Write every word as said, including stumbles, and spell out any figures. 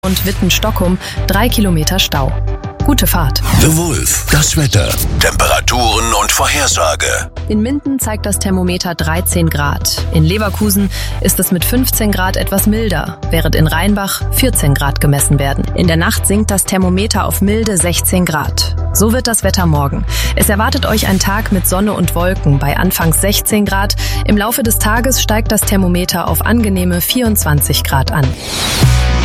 und Witten-Stockholm drei Kilometer Stau. Gute Fahrt. The Wolf, das Wetter, Temperaturen und Vorhersage. In Minden zeigt das Thermometer dreizehn Grad. In Leverkusen ist es mit fünfzehn Grad etwas milder, während in Rheinbach vierzehn Grad gemessen werden. In der Nacht sinkt das Thermometer auf milde sechzehn Grad. So wird das Wetter morgen. Es erwartet euch ein Tag mit Sonne und Wolken bei anfangs sechzehn Grad. Im Laufe des Tages steigt das Thermometer auf angenehme vierundzwanzig Grad an.